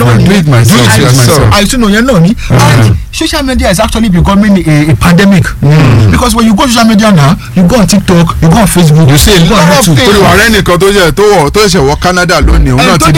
Meet myself. I still know you know me. And social media is actually becoming a pandemic. Because when you go social media now, you go on TikTok, you go on Facebook, you see a lot of things. Olùwàrẹ́ nìkan tó ṣe wọ Canada lónìí, òun náà ti di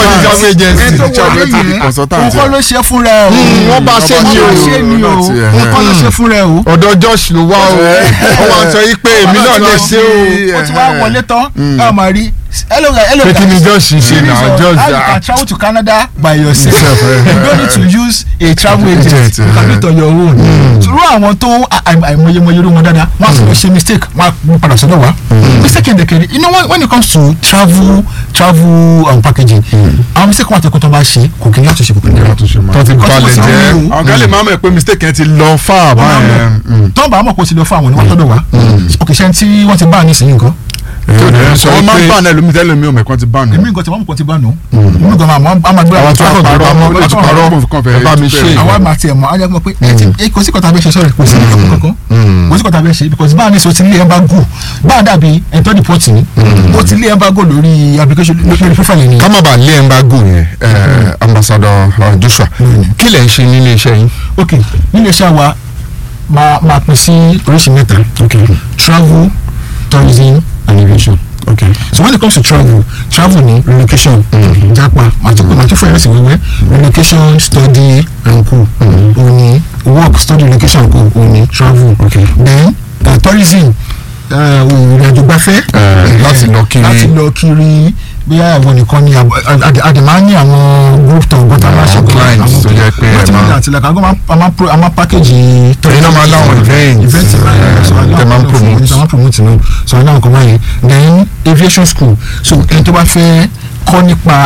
consultant. Nǹkan ló ṣe fún rẹ o. Wọ́n bá ṣe ní o. Nǹkan ló ṣe fún rẹ o. Ọ̀dọ̀ Josh ló wá o. Wọ́n máa sọ pé èmi náà lè ṣe o. Ó ti wá wọlé tán, ẹ máa rí. Hello guys. Pé kí ni Josh ṣe náà? Josh you can travel to Canada by yourself. You don't need to use a travel agent. You can do it on your own. Irú àwọn tó àìmọye irú wọn dáadáa, wọ́n á sọ ṣe mistake, wọ́n á padà sọ́dọ̀ wá. Mistake in the case, you know when it comes to travel packaging, àwọn mistake wọn àtẹ̀kọ́ tó bá ṣe kò kí ní àtúnṣe kò kí ní àtúnṣe máa. Tó ti balẹ̀ jẹ́. Àwọn kan lè máa mọ̀ pé mistake yẹn ti lọ far báyẹn. Tó ń bá mọ̀ kó ti lọ far àwọn ni wọ́n tọ́dọ̀ wá. Òkè ṣe tí wọ́n ti bá ní ìsinyìí nǹkan. Wọ́n máa ń bá àná ẹlòmíì tẹ́lẹ̀ mi ò mẹ́kàn ti bá nù. Èmi nǹkan tí wọ́n mú kan ti bá nù. Èmi nǹkan máa gbé àwọn tó parọ́ bá mi ṣe. Àwọn àmà tiẹ̀ mọ́ ajá mọ́ pé kò sí kọ́ta bẹ́ẹ̀ ṣe sọ̀rọ̀ kò sí kankan kò sí kọ́ta bẹ́ẹ̀ ṣe because báà ní sọ ti lé embargo báà dàbí ẹ̀ńtọ́ dìpọ́tì ni ó ti lé embargo lórí application lórí profile ni. ká má bàa lé embargo yẹn ambassador Joshua kí lẹ̀ ń ṣe nílé iṣẹ́ yín. ok nílé iṣẹ́ wa máa pín sí oríṣi mẹ́ta travel tourism and aviation. Okay. So when it comes to travel ni relocation, japa, màtí fún ẹ̀rẹ́sì wẹ́wẹ́, relocation, study and co. Oni work, study, relocation and co. Oni travel. Okay. Then tourism, ìrìnàjò gbafẹ́. Láti lọ kiri. Bí àwọn nìkan ni àdèmá ní àwọn group tó gbọ́dọ̀ máa ṣe clients tó yẹ pé ẹ máa àti lẹ́ka a máa package ẹ̀yin náà máa láwọn event ẹ máa promote náà so aláwọn kan báyìí then aviation school so ẹni tó bá fẹ́ kọ́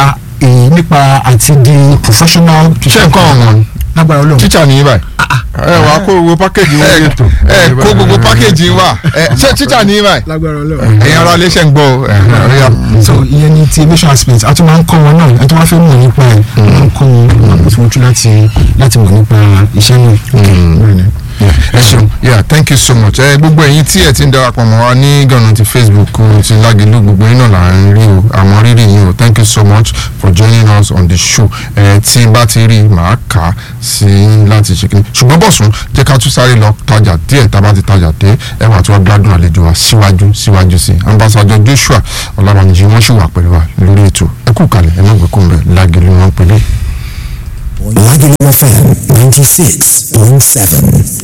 nípa àti di professional. ṣé nǹkan ọ̀hún lágbára Ọlọ́run teacher ní báyìí wàá kó gbogbo package wọn ètò kó gbogbo package wa ṣé teacher ní báyìí lágbára Ọlọ́run ẹ̀yin ara iléeṣẹ́ ń gbọ́ so ìyẹn ni ti aviation aspect a tún máa ń kọ́ wọn náà ẹni tó bá fẹ́ mọ̀ nípa ẹ̀ máa ń kọ́ wọn àpòtúmọ̀tú láti mọ̀ nípa iṣẹ́ náà. ẹ ṣeun thank you so much gbogbo ẹ̀yin tí ẹ ti ń darapọ̀ mọ́ wa ní gànà ti Facebook ti Lágelú gbogbo yín náà là ń rí o àmọ́ rírì yín o thank you so much for joining us on the show tí bá ti rí màá kà á sí láti ṣe kíni ṣùgbọ́n Bọ̀sún jẹ́ ká tún sáré lọ tajà díẹ̀ tá a bá ti tajà dé ẹ wà tí wọ́n gbádùn àlejò wa síwájú sí ambassador Joshua Ọlábàmíjì wọ́n ṣì wà pẹ̀lú wa lórí ètò ẹ kú kalẹ̀ ẹ má gbé kún bẹ́ẹ̀ Lágelú wọn pẹ̀lẹ́. Lágelú FM 96.7.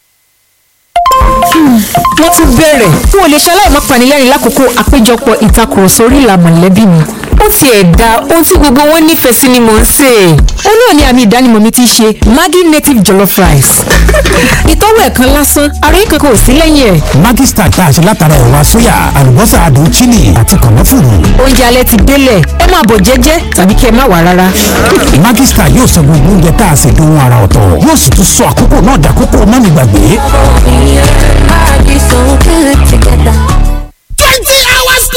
wọ́n tún bẹ̀rẹ̀ n ò lè ṣe aláìmọ́ panilẹ́rìn lákòókò àpéjọpọ̀ ìtakùrọ̀sọ orí ìlà mọ̀lẹ́bí mi ó tiẹ̀ da ohun tí gbogbo wọn nífẹ̀ẹ́ sí ni mò ń sè é ó náà ní àmì ìdánimọ̀ mi ti ṣe Maggi native jollof rice ìtọ́wò ẹ̀kan lásán ara yín kankan ò sí lẹ́yìn ẹ̀. Maggi star tá a ṣe látara ẹ̀wà sóyà àlùbọ́sà àdùn chili àti kànáfùrù. oúnjẹ alẹ́ ti délẹ̀ ẹ máa bọ̀ jẹ́jẹ́ tàbí kí ẹ má wà rárá. Maggi star yóò sọ gbogbo oúnjẹ tá a ṣe dùn ara ọ̀tọ̀ yóò sì tún sọ àkókò náà dàkókò mọ́nìgbàgbé. So good together.